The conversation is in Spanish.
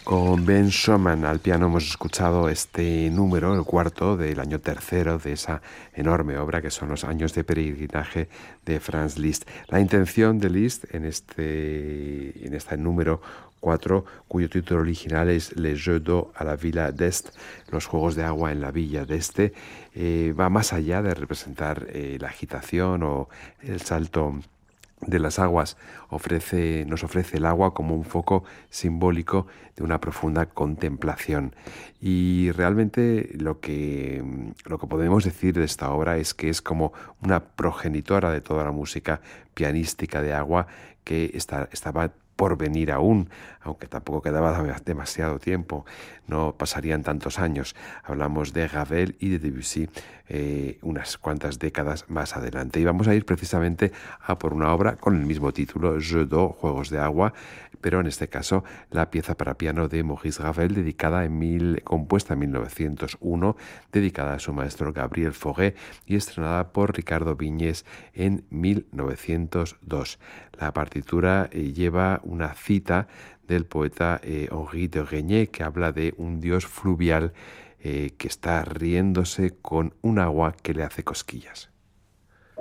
Con Ben Schumann al piano hemos escuchado este número, el cuarto del año tercero de esa enorme obra que son los años de peregrinaje de Franz Liszt. La intención de Liszt en este número 4, cuyo título original es Les Jeux d'eau à la Villa d'Este, los Juegos de Agua en la Villa d'Este, va más allá de representar la agitación o el salto de las aguas. Nos ofrece el agua como un foco simbólico de una profunda contemplación. Y realmente lo que podemos decir de esta obra es que es como una progenitora de toda la música pianística de agua que estaba por venir aún, aunque tampoco quedaba demasiado tiempo, no pasarían tantos años. Hablamos de Ravel y de Debussy unas cuantas décadas más adelante. Y vamos a ir precisamente a por una obra con el mismo título, Jeux d'eau, Juegos de Agua, pero en este caso la pieza para piano de Maurice Ravel, compuesta en 1901, dedicada a su maestro Gabriel Fauré y estrenada por Ricardo Viñes en 1902. La partitura lleva una cita del poeta Henri de Regnier, que habla de un dios fluvial que está riéndose con un agua que le hace cosquillas.